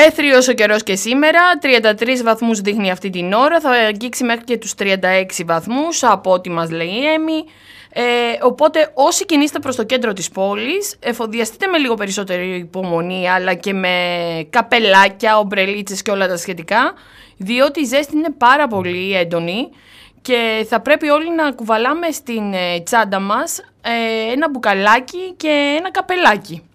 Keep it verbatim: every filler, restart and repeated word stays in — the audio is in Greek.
Ηλέθριος ο καιρός και σήμερα, τριάντα τρεις βαθμούς δείχνει αυτή την ώρα, θα αγγίξει μέχρι και τους τριάντα έξι βαθμούς από ό,τι μας λέει η Έμι. Ε, οπότε όσοι κινείστε προς το κέντρο της πόλης, εφοδιαστείτε με λίγο περισσότερη υπομονή, αλλά και με καπελάκια, ομπρελίτσες και όλα τα σχετικά, διότι η ζέστη είναι πάρα πολύ έντονη και θα πρέπει όλοι να κουβαλάμε στην τσάντα μας ε, ένα μπουκαλάκι και ένα καπελάκι.